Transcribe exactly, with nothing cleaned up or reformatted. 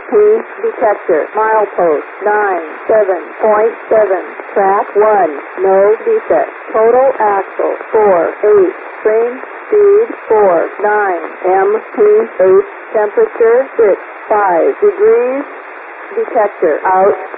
P detector. Milepost nine seven point seven. Track one. No defect. Total axle four eight. Train speed four nine. M P H temperature six five degrees. Detector out.